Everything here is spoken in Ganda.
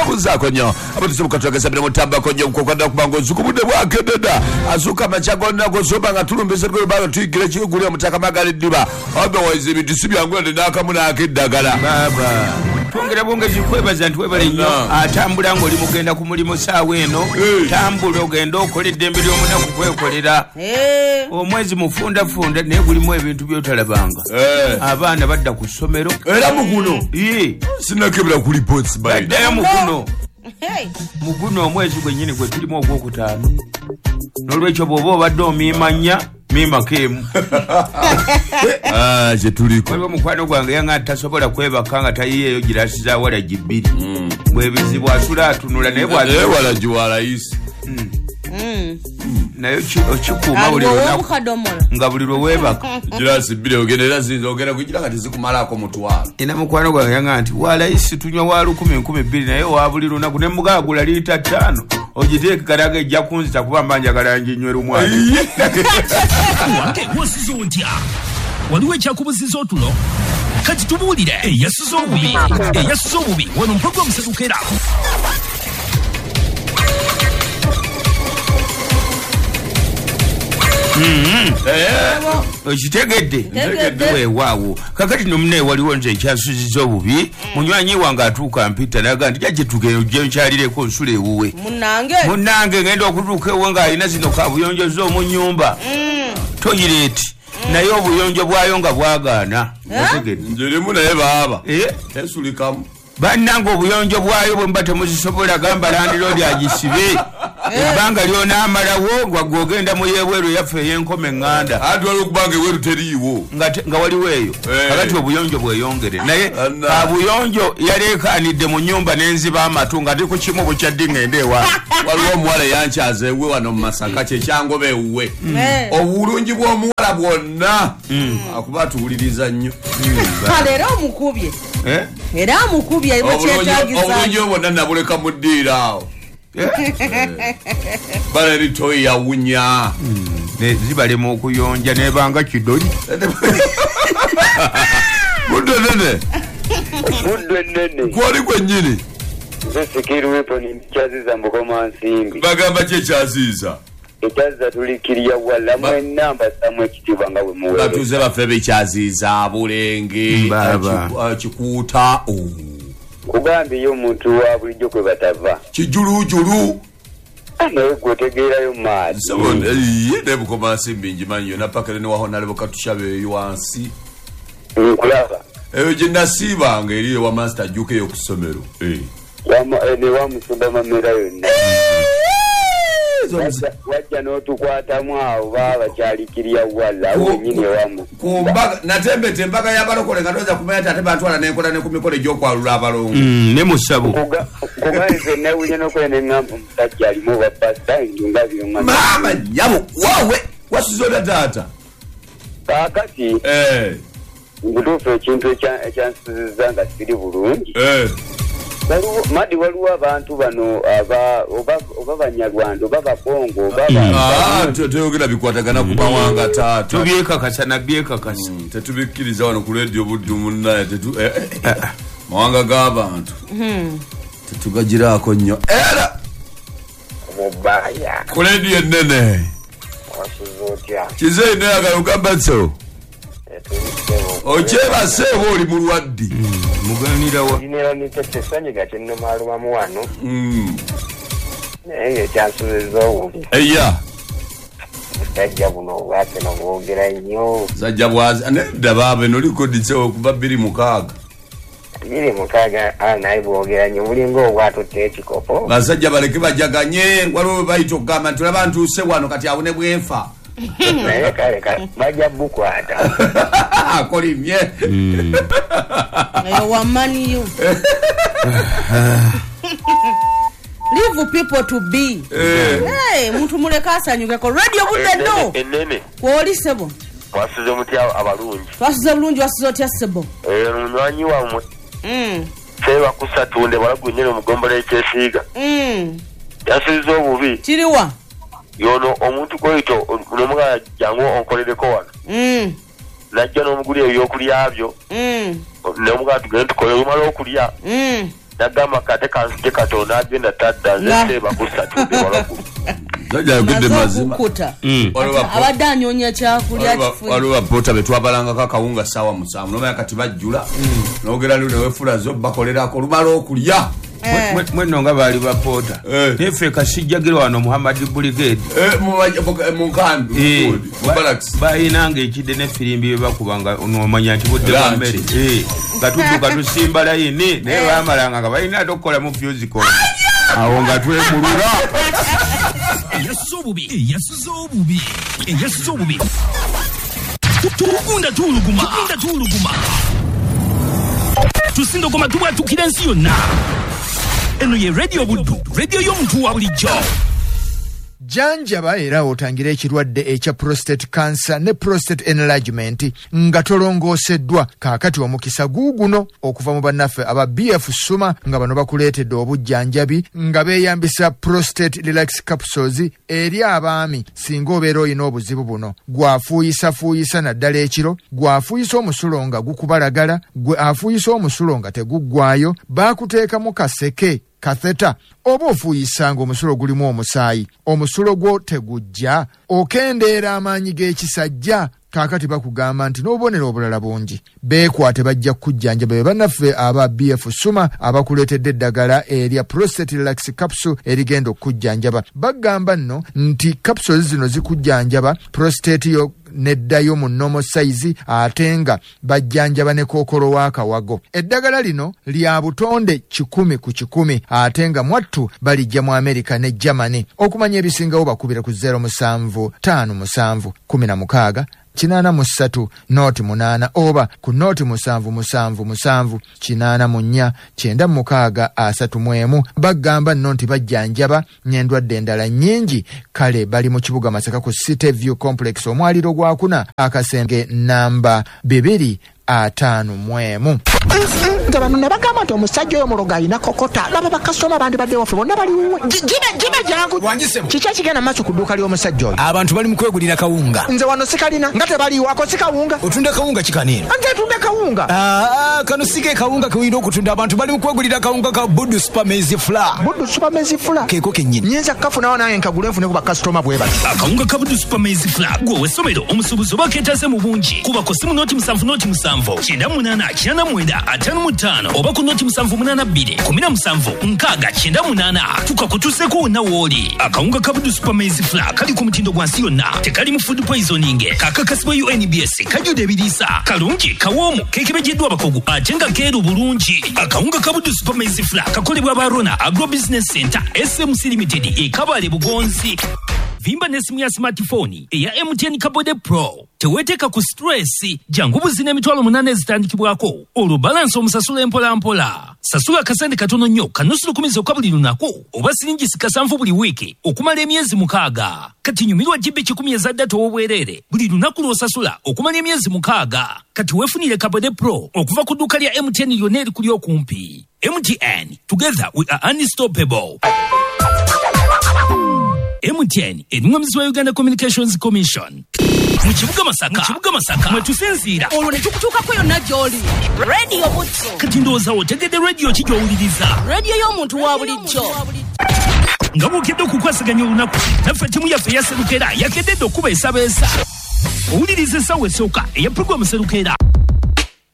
buza konyo abatusoboka twagesa mutamba konyo kokanda kubango zukubude bwake dada azuka machagona gozoba ngatulumbese ko baba tuyigire kigulya mutaka magale diba otherwise ibintu sibyangu ndaka munake dagala baba tongera bonge zikwebaza ntwebale nnyo atambula ng'oli mugenda ku mulimu saawa eno tambula ogenda okola eddembe ly'omunaku kwekolera omwezi mufundafunda naye gulimu ebintu byotalabanga abaana badda ku ssomero era muguno sinakebera ku reports baddayo muguno omwezi gwennyini gwe tulimu ogwokutaano n'olwekyo bw'oba obadde omiimanya mimako emu kyetuliko waliwo mukwano gwange yanga tasobola kwebaka nga tayiyeeyo girasi za walagi bbiri bwebizibu asula atunula naye walagi wa layisi naye okikuuma nga buli lwe weebaka girasi bbiri ogendera zinza ogenda kugira nga tezikumalako mutwalo ina mukwano gwange yanga nti wa layisi tunywa wa 10,000 naye wa buli lunaku ne mugagula liita 5 ogiteeke kalaga ejja kunzita kuba mbanjagala njinywe lumwana wange wosizo ntya waliwo ekyakubuziza otulo kati tubuulire eyasiza obubi wano mpogwa Sedukera okitegedde weewaawo kakati nomunaye waliwo nze ekyasuziza obubi munywanyi wange atuuka mpita naga nti jajitugeye nkyalireko nsula ewuwe munnange ngenda okutuuka ewe ng'alina zino kabuyonjo z'omu nnyumba toyireti naye obuyonjo bwayo nga bwagaana njerimu naye baaba esulikamu bannanga obuyonjo bwayo bwe mba temuzisobola gamba landiroodi agisibe ebbanga lyonaamalawo gwagogenda mu yeebweru yaffe ey'enkoma eŋŋanda ati waliwo okubanga eweeru teriiwo nga waliwo eyo kakati obuyonjo bweyongere naye abuyonjo yaleekaanidde mu nnyumba n'enziba amatu nga ndi ku kimu bukyaddi ŋŋenda ewa waliwo omuwala yankyaza ewuwe wano mu Masaka kyekyangoba ewuwe obulungi bw'omuwala bwonna akuba atuwuliriza nnyo era omukubye era amukubye obulungi bwonna nabuleka mu ddiiro awo bala eritoyi yawunya zibalema okuyonja nebanga kidoli mudde nene gwoli gwennyini kyaziza mbukoma nsimbi bagamba ki ekyaziza ekyaziza tulikiriya wala mwenamba samu ekitiibwa nga bwe muwere batuze baffe bekyaziza bulenge kikuuta kugambiyo omuntu wa bulijjo kwe batava kijulujulu naye gwetegeerayo maati nebukoma nsimbi njimanyi yona pakere newahonalebo katushabeeyo wansi nkulaba eyo gye nasiibanga eri ewa master juka eyo ku ssomero newamusumba mamera yonna wajja n'otukwatamu awo baba kyalikirya wala wenyini ewamu natembete embaga y'abalokole nga toza kumanya tate bantwala nenkola ne ku mikolo egy'okwalula abalongo ne musabu kumanze newulya n'okola neŋŋamba omusajja alimu obapasita enjunga byonga maama nyabo wawe wasuza oda taata kaakati ngutuufu ekintu ekyansuziza nga siri bulungi madi waliwo abantu bano oba banyarwanda oba babongo toyogera bikwatagana ku mawanga taata tubyekakasa nabyekakasa tetubikkiriza wano ku leediyo buddu munnaye mawanga g'abantu tetugagiraako nnyo era mubaya ku leediyo ennene kize ineyagala ogamba so okyebase oba oli mulwaddi muganirawa inero nitetesanyiga kyennomaalumamu wano naye ngaekyansubiza obubi eya musajja buno obwase nobwogera nnyo sajja bwazi nedda baabe nolikodise okuva 26 naye bwogera nnyo bulinga obwatutte ekikopo basajja baleke bajaganye waliwo bayita okugamba nti olaba ntuuse wano kati awune bwenfa naye kaleka bajja bukwata akolimye ayo wamaniyo leave people to be muntu muleka asanyukeko radio budde enene kwoli sebo wasuze mutya abalungi twasuze bulungi wasuze otya sebo munywanyi wamwe seba kusatunde balagwenyere omugombola ekyesiiga yasubiza obubi kiriwa yono omuntu koito nomugala jangu onkolereko wano najja n'omuguli ebyokulya byo nomugala tugende tukole lumala okulya nagamba kate kanzije katono agenda tadda nze bakusatu walakulu jagende mazima abadde anyonya kyakulya kifu waliwo bapota betwabalangako akawunga ssaawa 7 nomanya kati bajjula nogera lyo newefula zo bakolerako olumala okulya mwenno nga baali bapota nefe kasijjagirwa wano Muhammad Brigade munkambi bayinanga ekidde nefirimbi bebakubanga nomanya nti budde bwa mmere nga tudduka tusimba layini naye bamalanga nga balina ate okukola mu musical awo nga twemulula eyasuza obubi tukunda tuluguma tusindogoma tubwatukira ensi yonna. Eno ye radio buddu, radio y'omuntu wa bulijjo. Janjaba era otangira ekirwadde ekya prostate cancer ne prostate enlargement nga tolongoseddwa kaakati omukisa guuguno okuva mu bannaffe aba BF Suma nga bano bakuleetedde obujjanjabi nga beeyambisa prostate relax capsules eri abaami singa obeera olina obuzibu buno. Gwafuuyisa naddala ekiro, gwafuuyisa omusulo nga gukubalagala, gwe afuuyisa omusulo nga teguggwayo, baakuteekamu kaseke katheta oba ofuuyisanga omusulo gulimu omusaayi, omusulo gwo tegujja, okendeera amaanyi g'ekisajja. Kaakati bakugamba nti n'obubonero obulala bungi beekwate bajja kujjanjaba be bannaffe aba BF Suma abakuleetedde eddagala erya prostate relax capsule erigenda okujjanjaba. Bagamba nno nti capsules zino zikujjanjaba prostate yo neddayo mu normal size ate nga bajjanjaba ne kookolo w'akawago. Eddagala lino lya butonde 100 ku 100 ate nga mwattu balijja mu America ne Germany. Okumanya ebisingawo bakubira ku 0757 16 83 noti 8 oba ku noti 777 84 96 31. Bagamba nno nti bajjanjaba n'endwadde endala nnyingi. Kale bali mu kibuga Masaka ku City View Complex omwaliro gwakuna akasenge namba 251. Nga bano ne bagamba nti omusajja oyo muloga alina kokota. Laba bakasitoma bandi badde waffe bonna bali wuwe. Jibe jangu. Kiki ekigenda maaso ku dduuka ly'omusajja oyo? Abantu bali mu kwegulira kawunga. Nze wano sikalina nga tebaliiwako si kawunga. Otunda kawunga kikanino? Nze tunda kawunga. Kano sige kawunga kewira okutunda. Abantu bali mu kwegulira kawunga ka Buddu Super Maize Flour. Buddu Super Maize Flour? Keeko kennyini. Nyinza kafunawo naye nkagule nfune ku bakasitoma bwe bati. Akawunga ka Buddu Super Maize Flour gwe wessomero omusuubuzi oba keetaze mu bungi. Kuba ku simu noti 7 noti 7 98 89 55 oba ku noti 782 17 698 tukakutuuseko wonna wooli. Akawunga ka Buddu Super Maize Flour kali ku mutindo gwa nsi yonna, tekali mu food poisoning, kakakasibwa UNBS, kajjudde ebiriisa, kalungi, kawoomu, keekebejeddwa abakugu ate nga keeru bulungi. Akawunga ka Buddu Super Maize Flour kakolebwa Barona Agro Business Center SMC Limited e Kabale Bugonzi. Vimba nesimu ya smartphone eya MTN Kabode Pro. Teweteeka ku stress, jangu buzina emitwalo 8 zitandikibwako. Olwo balance omusasula empola. Sasula kasente katono nnyo kanusu 10 zokka buli lunaku oba siringi 7 buli wiiki okumala emyezi 6. Kati nyumirwa GB 10 eza data obwerere buli lunaku lw'osasula okumala emyezi 6. Kati weefunire Kabode Pro okuva ku dduuka lya MTN lyonna erikuli okumpi. MTN, together we are unstoppable. MTN erimwamizi wa Uganda Communications Commission. Mu kibuga Masaka mwetusinziira olwo ne tukutuukako yonna gy'oli. Radio Butso. Kati ndowooza otegedde radio ki gy'owuliriza? Radio y'omuntu wa bulijjo. Nga bw'okedde okukwasaganya olunaku naffe ttiimu yaffe eya Serukera yakedde okuba esabeesa. Owuliriza essaawa esooka eya pulogulaamu Serukera.